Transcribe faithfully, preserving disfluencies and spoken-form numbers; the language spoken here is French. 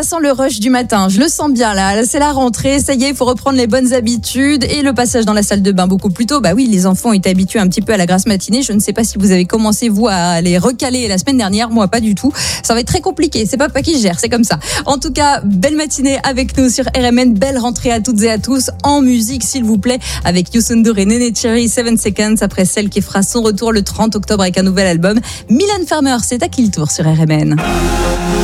ça sent le rush du matin. Je le sens bien là. C'est la rentrée. Ça y est, il faut reprendre les bonnes habitudes et le passage dans la salle de bain beaucoup plus tôt. Bah oui, les enfants étaient habitués un petit peu à la grasse matinée. Je ne sais pas si vous avez commencé vous à les recaler la semaine dernière. Moi, pas du tout. Ça va être très compliqué. C'est papa qui gère. C'est comme ça. En tout cas, belle matinée avec nous sur R M N. Belle rentrée à toutes et à tous. En musique, s'il vous plaît, avec Youssou N'Dour et Néné Cherry, Seven Seconds. Après celle qui fera son retour le trente octobre avec un nouvel album. Mylène Farmer, c'est à qui le tour sur R M N?